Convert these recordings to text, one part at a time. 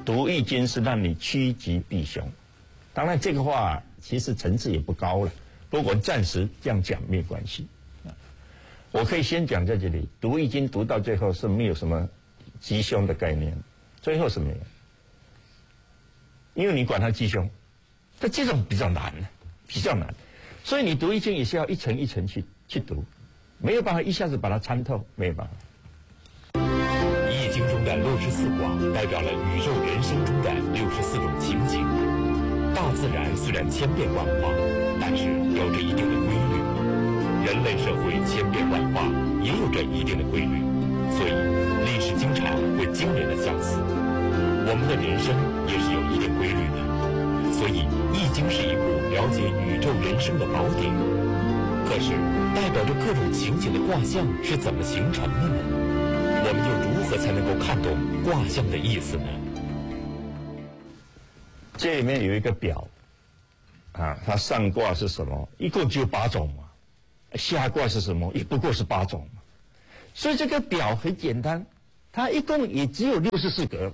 读易经是让你趋吉避凶。当然，这个话其实层次也不高了，不过我暂时这样讲没有关系。我可以先讲在这里，读易经读到最后是没有什么吉凶的概念，最后是没有，因为你管它吉凶，这种比较难，比较难，所以你读易经也是要一层一层去读，没有办法一下子把它参透，没有办法。 易经中的64卦代表了宇宙人生中的64种情景。大自然虽然千变万化，但是有着一定的规律。人类社会千变万化，也有着一定的规律，所以历史经常会惊人的相似。我们的人生也是有一定规律的，所以《易经》是一部了解宇宙人生的宝典。可是，代表着各种情景的卦象是怎么形成的呢？我们又如何才能够看懂卦象的意思呢？ 这里面有一个表，它上卦是什么？一共只有8种嘛。下卦是什么？也不过是8种嘛。所以这个表很简单，它一共也只有64格，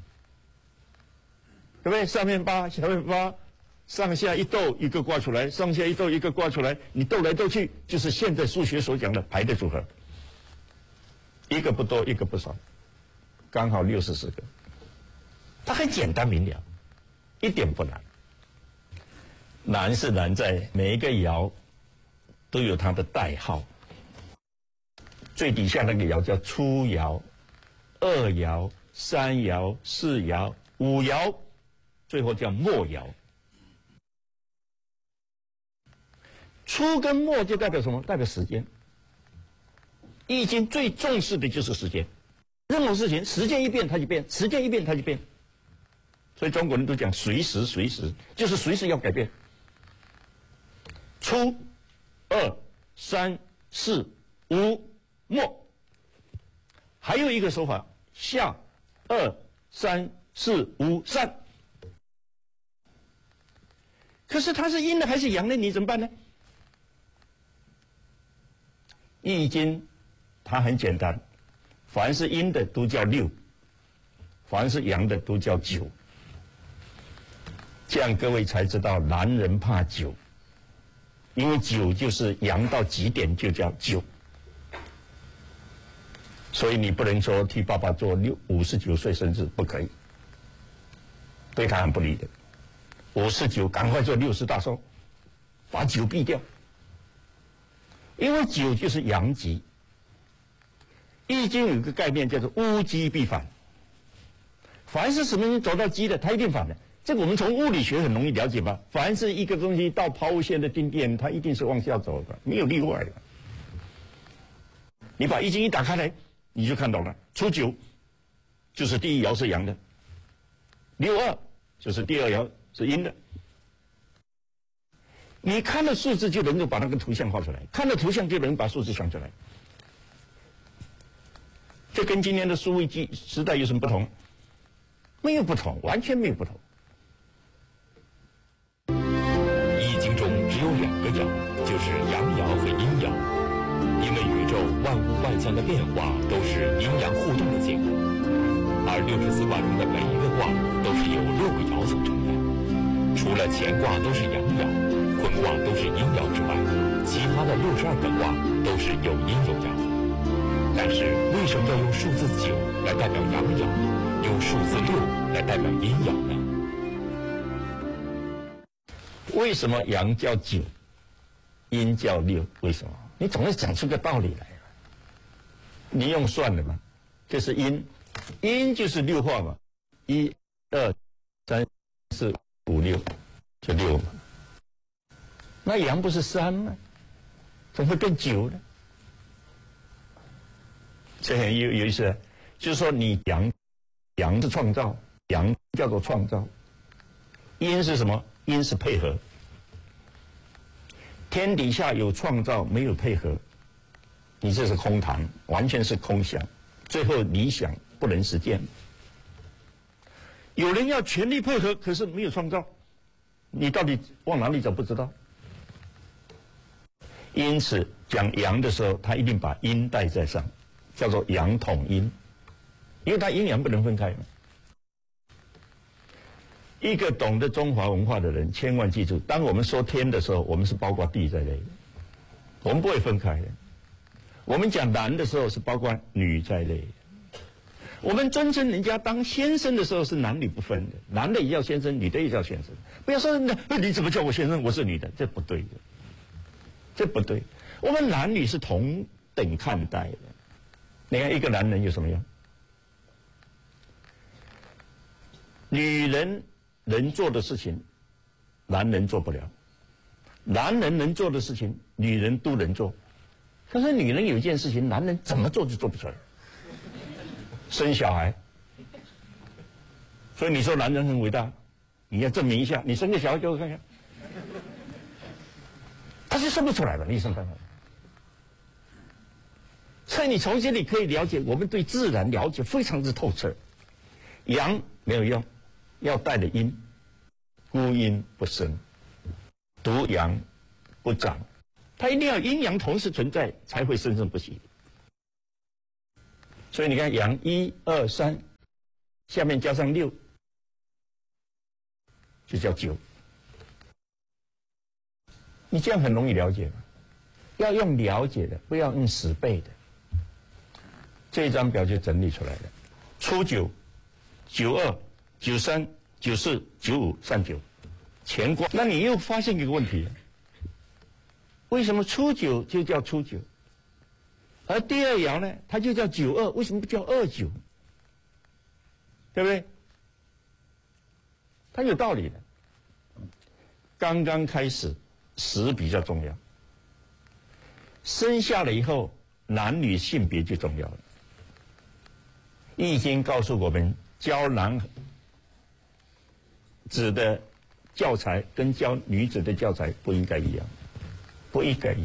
对不对？上面8，下面8，上下一斗一个卦出来，上下一斗一个卦出来，你斗来斗去，就是现在数学所讲的排列组合，一个不多，一个不少，刚好64个。它很简单明了，一点不难。难是难在每一个爻都有它的代号，最底下那个爻叫初爻、2爻、3爻、4爻、5爻，最后叫末爻。初跟末就代表什么？代表时间。易经最重视的就是时间，任何事情时间一变它就变，时间一变它就变。所以中国人都讲随时，随时就是随时要改变。初、2、3、4、5、末，还有一个说法，下、2、3、4、5、3。可是它是阴的还是阳的？你怎么办呢？易经它很简单，凡是阴的都叫6，凡是阳的都叫9。这样各位才知道男人怕9。因为9就是阳到极点就叫9，所以你不能说替爸爸做59岁生日，不可以，对他很不利的。59赶快做60大寿，把9避掉，因为9就是阳极。易经有一个概念叫做物极必反，凡是什么人走到极的，它一定反的。这个我们从物理学很容易了解吧？凡是一个东西到抛物线的定点，它一定是往下走的，没有例外的。你把易经一打开来，你就看懂了。初9就是第一爻是阳的，62就是第2爻是阴的。你看了数字就能够把那个图像画出来，看了图像就能把数字想出来。这跟今天的数位时代有什么不同？没有不同，完全没有不同。 易经中只有2个爻，就是阳爻和阴爻。因为宇宙万物万象的变化都是阴阳互动的结果，而64卦中的每一个卦都是由6个爻组成的。除了乾卦都是阳爻，坤卦都是阴爻之外，其他的62个卦都是有阴有阳。但是为什么要用数字9来代表阳爻，用数字6来代表阴爻呢？ 为什么阳叫9，阴叫6？为什么？你总是讲出个道理来了。你用算的嘛，这是阴，阴就是6画嘛，1、2、3、4、5、6，就6嘛。那阳不是3吗？怎么会变9呢？这很有意思，就是说你阳是创造，阳叫做创造。阴是什么？阴是配合。天底下有创造，没有配合，你这是空谈，完全是空想，最后理想不能实践。有人要全力配合，可是没有创造，你到底往哪里走不知道。因此讲阳的时候，他一定把阴带在上，叫做阳统阴，因为它阴阳不能分开嘛。 一个懂得中华文化的人，千万记住，当我们说天的时候，我们是包括地在内的，我们不会分开的。我们讲男的时候是包括女在内的。我们尊称人家当先生的时候是男女不分的，男的也叫先生，女的也叫先生。不要说你怎么叫我先生，我是女的，这不对的，这不对。我们男女是同等看待的。你看一个男人有什么样？女人能做的事情，男人做不了；男人能做的事情，女人都能做。可是女人有一件事情，男人怎么做就做不出来。生小孩，所以你说男人很伟大，你要证明一下，你生个小孩给我看看，他是生不出来的，你生办法。所以你从这里可以了解，我们对自然了解非常之透彻。阳没有用，要带的阴，孤阴不生，独阳不长，它一定要阴阳同时存在，才会生生不息。所以你看，阳1、2、3，下面加上6，就叫9。你这样很容易了解吗？要用了解的，不要用死背的。这一张表就整理出来了：初9、92、93、94、95、39，乾卦。那你又发现一个问题：为什么初9就叫初9？而第二爻呢，它就叫92，为什么不叫29？对不对？它有道理的。刚刚开始，时比较重要。生下了以后，男女性别就重要了。易经告诉我们，教男子的教材跟教女子的教材不应该一样，不应该一样。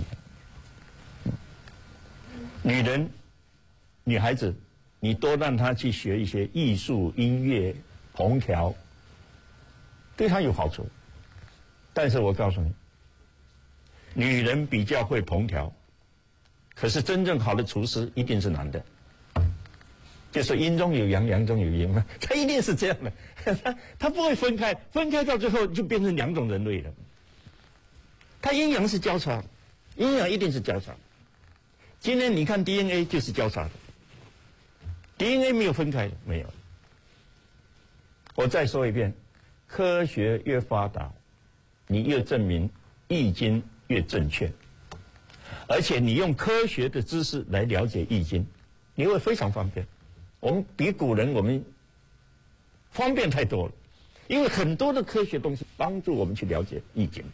女人、女孩子，你多让她去学一些艺术、音乐、烹调，对她有好处。但是我告诉你，女人比较会烹调，可是真正好的厨师一定是男的。就是阴中有阳，阳中有阴嘛，他一定是这样的，他不会分开，分开到最后就变成两种人类了。他阴阳是交叉，阴阳一定是交叉。今天你看 DNA 就是交叉的 ，DNA 没有分开的，没有。我再说一遍，科学越发达，你越证明易经越正确，而且你用科学的知识来了解易经，你会非常方便。我们比古人我们方便太多了，因为很多的科学东西帮助我们去了解易经。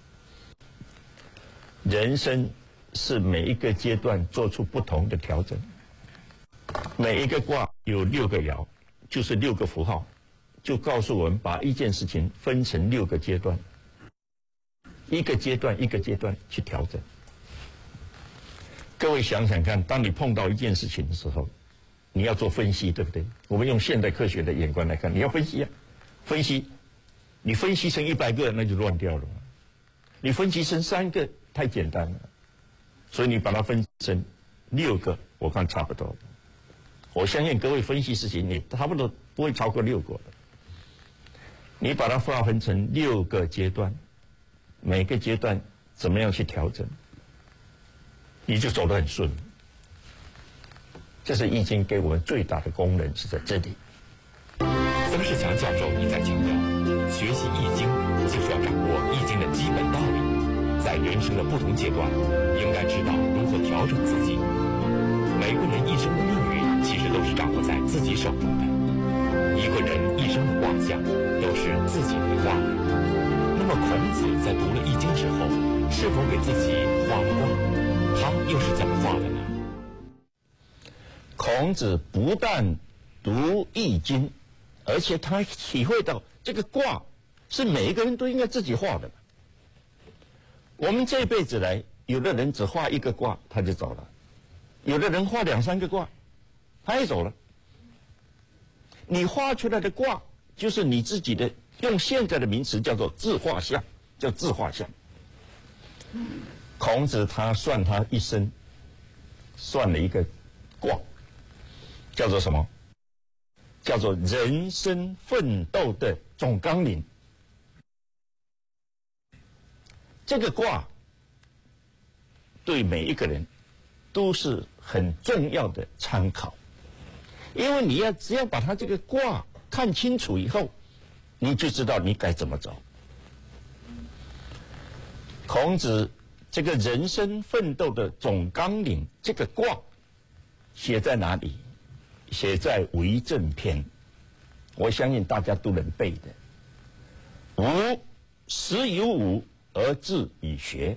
人生是每一个阶段做出不同的调整，每一个卦有6个爻，就是6个符号，就告诉我们把一件事情分成6个阶段，一个阶段一个阶段去调整。各位想想看，当你碰到一件事情的时候，你要做分析，对不对？我们用现代科学的眼光来看，你要分析啊，分析，你分析成100个那就乱掉了，你分析成3个太简单了，所以你把它分成6个，我看差不多。我相信各位分析事情，你差不多不会超过6个的。你把它划分成6个阶段，每个阶段怎么样去调整，你就走得很顺。这是易经给我们最大的功能是在这里。 曾仕强教授一再强调，学习易经就是要掌握易经的基本道理，在人生的不同阶段，应该知道如何调整自己。每个人一生的命运其实都是掌握在自己手中的，一个人一生的卦象都是自己画的。那么孔子在读了易经之后，是否给自己画了卦？他又是怎么画的呢？ 孔子不但读易经，而且他体会到这个卦是每一个人都应该自己画的。我们这辈子来，有的人只画1个卦他就走了，有的人画2、3个卦他也走了。你画出来的卦就是你自己的，用现在的名词叫做自画像，叫自画像。孔子他算他一生，算了一个卦，叫做什么？ 叫做人生奋斗的总纲领。这个卦对每一个人都是很重要的参考，因为只要把它这个卦看清楚以后，你就知道你该怎么走。孔子这个人生奋斗的总纲领，这个卦写在哪里？写在《为政篇》，我相信大家都能背的。吾时有武而志以学。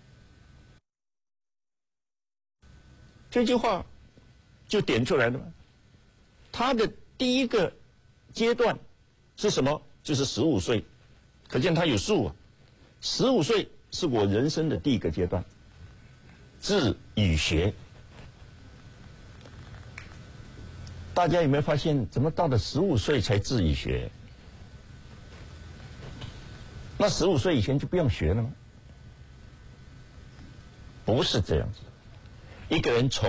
这句话就点出来了嘛。他的第一个阶段是什么？就是15岁，可见他有数啊。15岁是我人生的第一个阶段，志以学。大家有没有发现，怎么到了15岁才志以学？那15岁以前就不用学了吗？不是这样子，一个人从